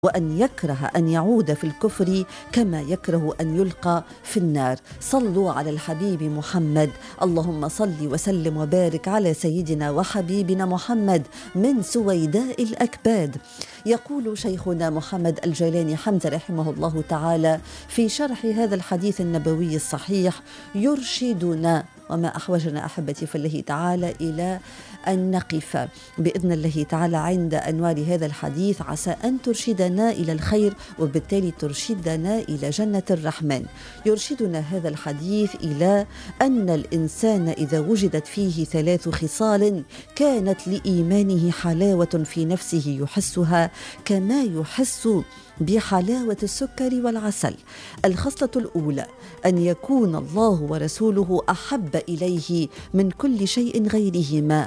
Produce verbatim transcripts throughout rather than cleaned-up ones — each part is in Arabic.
وأن يكره أن يعود في الكفر كما يكره أن يلقى في النار. صلوا على الحبيب محمد. اللهم صل وسلم وبارك على سيدنا وحبيبنا محمد من سويداء الأكباد. يقول شيخنا محمد الجيلاني حمزة رحمه الله تعالى في شرح هذا الحديث النبوي الصحيح: يرشدنا، وما أحوجنا أحبتي في الله تعالى إلى أن نقف بإذن الله تعالى عند أنوار هذا الحديث، عسى أن ترشدنا إلى الخير وبالتالي ترشدنا إلى جنة الرحمن. يرشدنا هذا الحديث إلى أن الإنسان إذا وجدت فيه ثلاث خصال كانت لإيمانه حلاوة في نفسه يحسها كما يحس بحلاوة السكر والعسل. الخصلة الأولى أن يكون الله ورسوله أحب إليه من كل شيء غيرهما،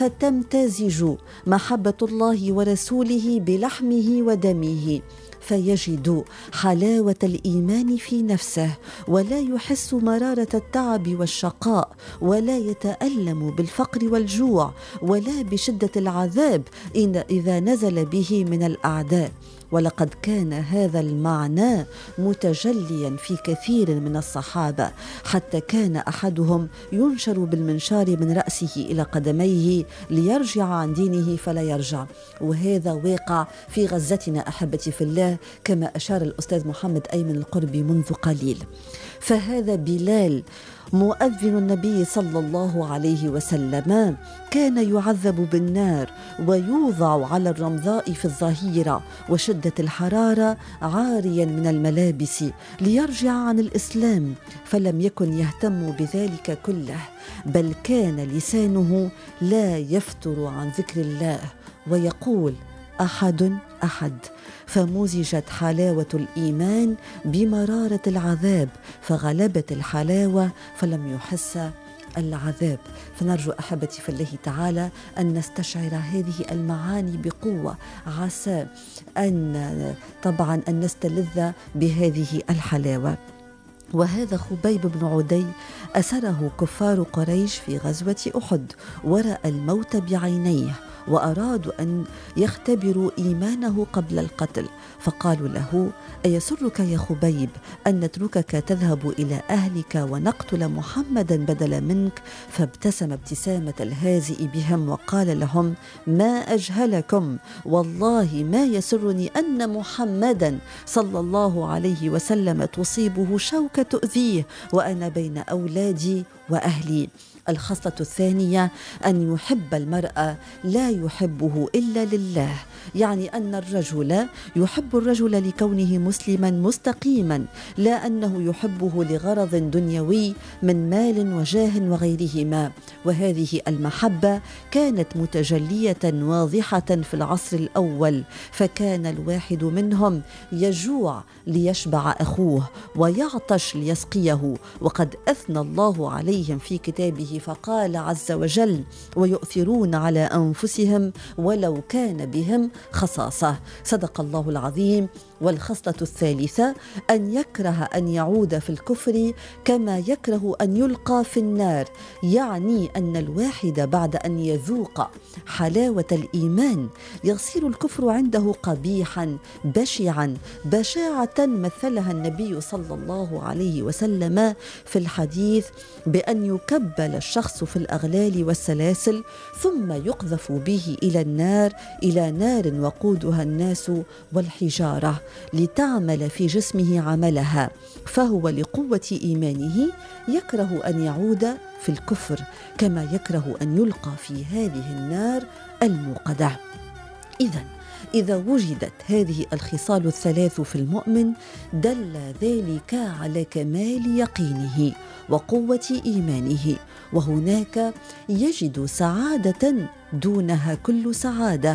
فتمتزج محبة الله ورسوله بلحمه ودمه، فيجد حلاوة الإيمان في نفسه، ولا يحس مرارة التعب والشقاء، ولا يتألم بالفقر والجوع، ولا بشدة العذاب إذا نزل به من الأعداء. ولقد كان هذا المعنى متجليا في كثير من الصحابة، حتى كان أحدهم ينشر بالمنشار من رأسه إلى قدميه ليرجع عن دينه فلا يرجع. وهذا واقع في غزتنا أحبتي في الله، كما أشار الأستاذ محمد أيمن القربي منذ قليل. فهذا بلال مؤذن النبي صلى الله عليه وسلم كان يعذب بالنار ويوضع على الرمضاء في الظهيرة وشدة الحرارة عاريا من الملابس ليرجع عن الإسلام، فلم يكن يهتم بذلك كله، بل كان لسانه لا يفتر عن ذكر الله ويقول أحد أحد، فمزجت حلاوة الإيمان بمرارة العذاب فغلبت الحلاوة فلم يحس العذاب. فنرجو أحبتي في الله تعالى أن نستشعر هذه المعاني بقوة، عسى أن طبعا أن نستلذ بهذه الحلاوة. وهذا خبيب بن عدي أسره كفار قريش في غزوة أحد ورأى الموت بعينيه، وأرادوا أن يختبروا إيمانه قبل القتل، فقالوا له: أيسرك يا خبيب أن نتركك تذهب إلى أهلك ونقتل محمدا بدلا منك؟ فابتسم ابتسامة الهازئ بهم وقال لهم: ما أجهلكم، والله ما يسرني أن محمدا صلى الله عليه وسلم تصيبه شوكة تؤذيه وأنا بين أولادي وأهلي. الخصلة الثانية أن يحب المرأة لا يحبه إلا لله، يعني أن الرجل يحب الرجل لكونه مسلما مستقيما، لا أنه يحبه لغرض دنيوي من مال وجاه وغيرهما. وهذه المحبة كانت متجلية واضحة في العصر الأول، فكان الواحد منهم يجوع ليشبع أخوه ويعطش ليسقيه، وقد أثنى الله عليهم في كتابه فقال عز وجل: ويؤثرون على أنفسهم ولو كان بهم خصاصة. صدق الله العظيم. والخصلة الثالثة أن يكره أن يعود في الكفر كما يكره أن يلقى في النار، يعني أن الواحد بعد أن يذوق حلاوة الإيمان يصير الكفر عنده قبيحا بشعا بشاعة مثلها النبي صلى الله عليه وسلم في الحديث بأن يكبل الشخص في الأغلال والسلاسل ثم يقذف به إلى النار، إلى نار وقودها الناس والحجارة، لتعمل في جسمه عملها، فهو لقوة إيمانه يكره أن يعود في الكفر كما يكره أن يلقى في هذه النار الموقدة. إذن إذا وجدت هذه الخصال الثلاث في المؤمن دل ذلك على كمال يقينه وقوة إيمانه، وهناك يجد سعادة دونها كل سعادة،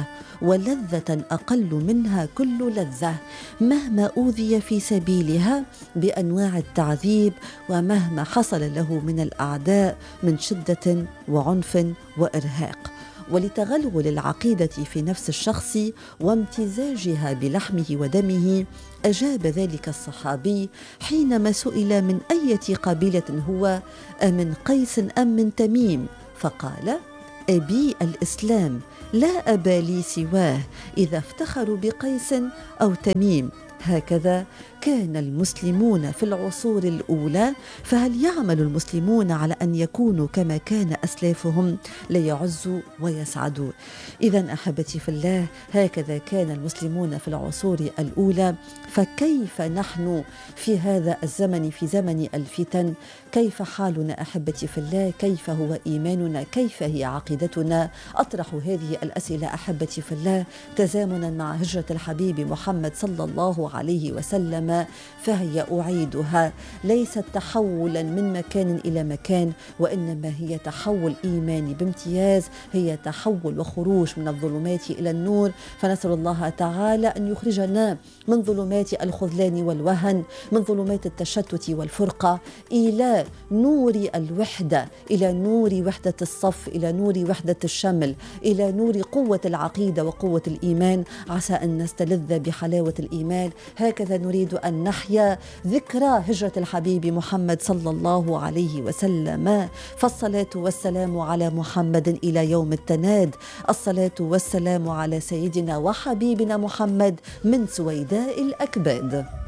ولذة أقل منها كل لذة، مهما أوذي في سبيلها بأنواع التعذيب، ومهما حصل له من الأعداء من شدة وعنف وإرهاق. ولتغلغل العقيدة في نفس الشخص وامتزاجها بلحمه ودمه، أجاب ذلك الصحابي حينما سئل من أية قبيلة هو، أمن قيس أم من تميم؟ فقال: أبي الإسلام لا أبا لي سواه إذا افتخروا بقيس أو تميم. هكذا كان المسلمون في العصور الأولى، فهل يعمل المسلمون على أن يكونوا كما كان أسلافهم ليعزوا ويسعدوا؟ إذن أحبتي في الله، هكذا كان المسلمون في العصور الأولى، فكيف نحن في هذا الزمن، في زمن الفتن؟ كيف حالنا أحبتي في الله؟ كيف هو إيماننا؟ كيف هي عقيدتنا؟ أطرح هذه الأسئلة أحبتي في الله تزامنا مع هجرة الحبيب محمد صلى الله عليه وسلم، فهي أعيدها ليست تحولا من مكان إلى مكان، وإنما هي تحول إيماني بامتياز، هي تحول وخروج من الظلمات إلى النور. فنسأل الله تعالى أن يخرجنا من ظلمات الخذلان والوهن، من ظلمات التشتت والفرقة، إلى نور الوحدة، إلى نور وحدة الصف، إلى نور وحدة الشمل، إلى نور قوة العقيدة وقوة الإيمان، عسى أن نستلذ بحلاوة الإيمان. هكذا نريد أن نحيا ذكرى هجرة الحبيب محمد صلى الله عليه وسلم. فالصلاة والسلام على محمد إلى يوم التناد، الصلاة والسلام على سيدنا وحبيبنا محمد من سويداء الأكباد.